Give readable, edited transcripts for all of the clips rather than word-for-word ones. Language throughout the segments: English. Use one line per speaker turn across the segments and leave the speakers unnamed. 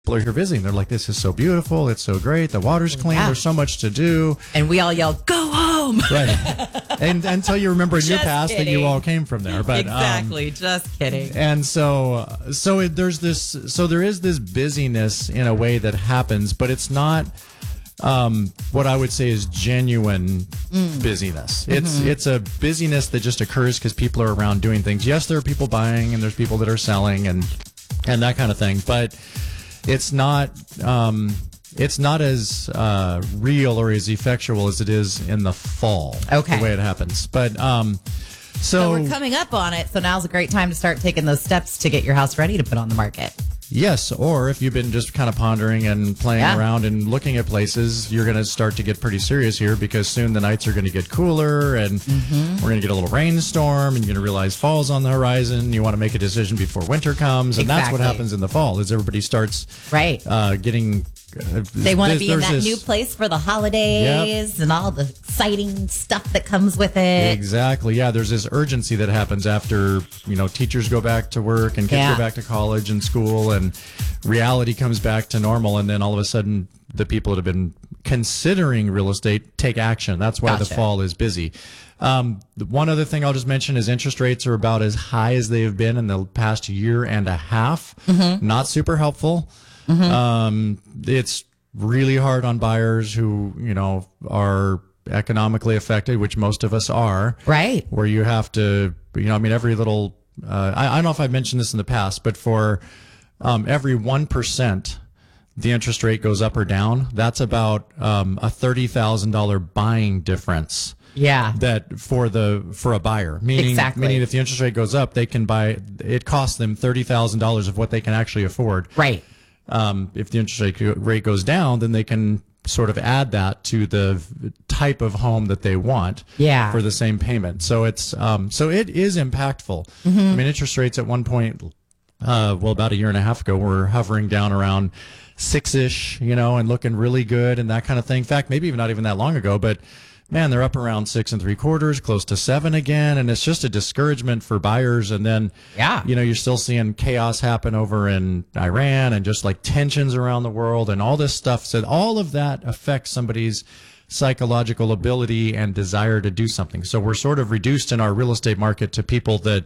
are here visiting. They're like, this is so beautiful. It's so great. The water's clean.
Yeah.
There's so much to do.
And we all yell, go home.
Right. And until you remember in your
Just
past that you
kidding.
all came from there. But
Exactly. Just kidding.
and there is this busyness in a way that happens, but it's not what I would say is genuine busyness. It's a busyness that just occurs because people are around doing things. Yes, there are people buying and there's people that are selling and that kind of thing, but it's not as real or as effectual as it is in the fall.
Okay.
The way it happens. But
So we're coming up on it. So now's a great time to start taking those steps to get your house ready to put on the market.
yes, or if you've been just kind of pondering and playing
Yeah.
around and looking at places, you're going to start to get pretty serious here because soon the nights are going to get cooler and we're going to get a little rainstorm and you're going to realize fall's on the horizon. You want to make a decision before winter comes. And that's what
Exactly.
happens in the fall is everybody starts
Right.
Getting...
They want to be in
there's
that
this-
new place for the holidays and all the exciting stuff that comes with it.
Exactly. Yeah, there's this urgency that happens after, teachers go back to work and kids
Yeah.
go back to college and school and reality comes back to normal and then all of a sudden the people that have been considering real estate take action. That's why the
Gotcha.
fall is busy. One other thing I'll just mention is interest rates are about as high as they have been in the past year and a half. Not super helpful. It's really hard on buyers who, are economically affected, which most of us are.
Right.
Where you have to, every little, I don't know if I've mentioned this in the past, but for every 1%, the interest rate goes up or down. That's about a $30,000 buying difference.
Yeah.
That for a buyer, meaning if the interest rate goes up, they can buy. It costs them $30,000 of what they can actually afford.
Right.
If the interest rate goes down, then they can sort of add that to the type of home that they want
Yeah.
for the same payment. So it's so it is impactful. I mean, interest rates at one point, about a year and a half ago, were hovering down around 6-ish, and looking really good and that kind of thing. In fact, maybe even not even that long ago, but man, they're up around 6 3/4, close to 7 again, and it's just a discouragement for buyers. And then,
Yeah.
you're still seeing chaos happen over in Iran and just like tensions around the world and all this stuff. So all of that affects somebody's psychological ability and desire to do something. So we're sort of reduced in our real estate market to people that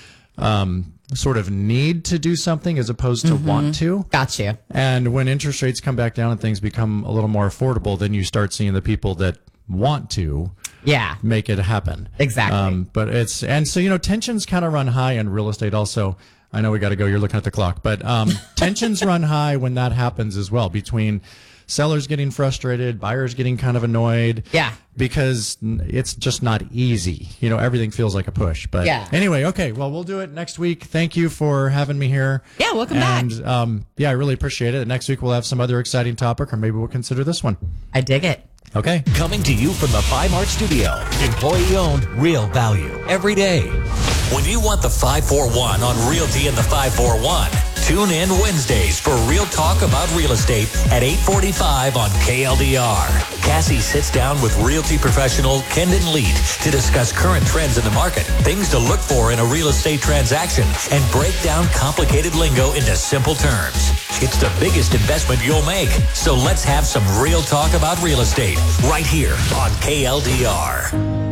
sort of need to do something as opposed to want to.
Got you.
And when interest rates come back down and things become a little more affordable, then you start seeing the people that want to
Yeah.
make it happen.
Exactly.
But so tensions kind of run high in real estate also. I know we got to go. You're looking at the clock, but tensions run high when that happens as well, between sellers getting frustrated, buyers getting kind of annoyed.
Yeah.
Because it's just not easy. Everything feels like a push. But
Yeah.
anyway, okay. Well, we'll do it next week. Thank you for having me here.
Yeah, welcome back.
And I really appreciate it. Next week we'll have some other exciting topic, or maybe we'll consider this one.
I dig it.
Okay.
Coming to you from the Buy Mart studio. Employee owned, real value every day. When you want the 541 on Realty and the 541, tune in Wednesdays for Real Talk about real estate at 8:45 on KLDR. Cassie sits down with realty professional Kendon Leet to discuss current trends in the market, things to look for in a real estate transaction, and break down complicated lingo into simple terms. It's the biggest investment you'll make. So let's have some real talk about real estate right here on KLDR.